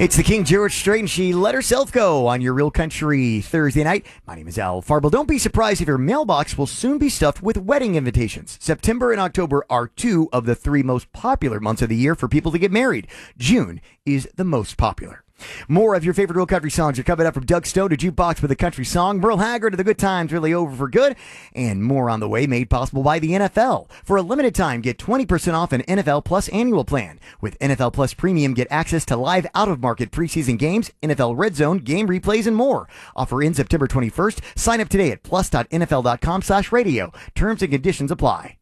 It's the King George Strait, and she let herself go on your Real Country Thursday night. My name is Al Farble. Don't be surprised if your mailbox will soon be stuffed with wedding invitations. September and October are two of the three most popular months of the year for people to get married. June is the most popular. More of your favorite Real Country songs are coming up, from Doug Stone to Jukebox with a Country Song, Merle Haggard to The Good Times Really Over for Good, and more on the way, made possible by the NFL. For a limited time, get 20% off an NFL Plus annual plan. With NFL Plus Premium, get access to live out-of-market preseason games, NFL Red Zone, game replays, and more. Offer ends September 21st. Sign up today at plus.nfl.com/radio. Terms and conditions apply.